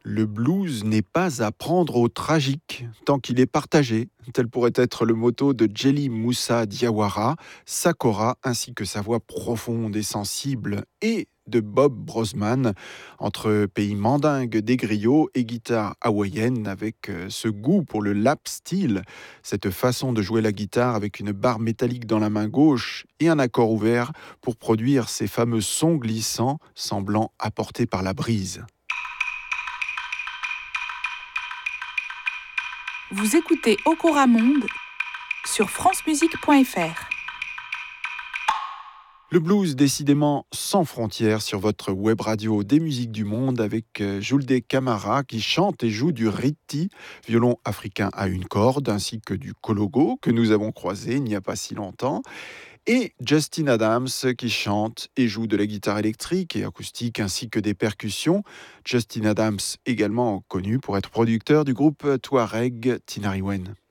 Le blues n'est pas à prendre au tragique tant qu'il est partagé. Tel pourrait être le motto de Jelly Moussa Diawara, Sakora, ainsi que sa voix profonde et sensible, et de Bob Brosman, entre pays mandingue des griots et guitare hawaïenne, avec ce goût pour le lap steel, cette façon de jouer la guitare avec une barre métallique dans la main gauche et un accord ouvert pour produire ces fameux sons glissants semblant apportés par la brise. Vous écoutez Okora Monde sur francemusique.fr. Le blues, décidément sans frontières sur votre web radio des musiques du monde avec Julde Camara qui chante et joue du riti, violon africain à une corde, ainsi que du kologo que nous avons croisé il n'y a pas si longtemps, et Justin Adams qui chante et joue de la guitare électrique et acoustique ainsi que des percussions. Justin Adams également connu pour être producteur du groupe Touareg Tinariwen.